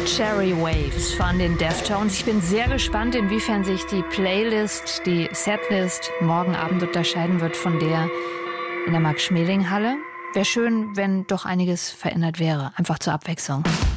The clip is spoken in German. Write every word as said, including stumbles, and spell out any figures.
Cherry Waves von den Deftones. Ich bin sehr gespannt, inwiefern sich die Playlist, die Setlist morgen Abend unterscheiden wird von der in der Max-Schmeling-Halle. Wäre schön, wenn doch einiges verändert wäre, einfach zur Abwechslung.